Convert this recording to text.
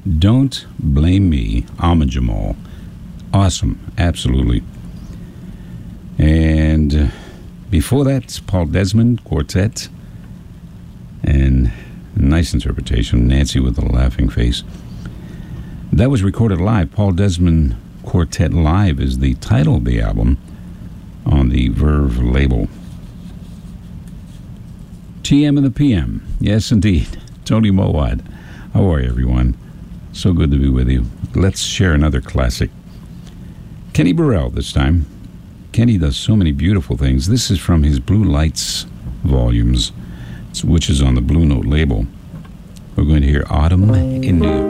Don't Blame Me, Ahmad Jamal. Awesome, absolutely. And before that, Paul Desmond Quartet. And a nice interpretation, Nancy with a Laughing Face. That was recorded live. Paul Desmond Quartet Live is the title of the album on the Verve label. TM and the PM. Yes, indeed. Tony Mowat. How are you, everyone? So good to be with you. Let's share another classic. Kenny Burrell this time. Kenny does so many beautiful things. This is from his Blue Lights volumes, which is on the Blue Note label. We're going to hear Autumn in New York.